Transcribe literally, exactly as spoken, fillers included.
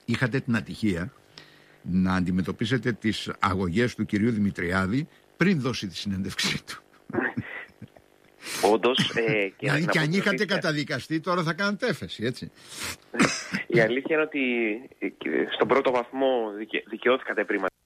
είχατε την ατυχία να αντιμετωπίσετε τις αγωγές του κυρίου Δημητριάδη πριν δώσει τη συνέντευξή του. Όντως, ε, και δηλαδή και αν είχατε καταδικαστεί τώρα θα κάνετε έφεση, έτσι. Η αλήθεια είναι ότι στον πρώτο βαθμό δικαι, δικαιώθηκα τα ευρήματα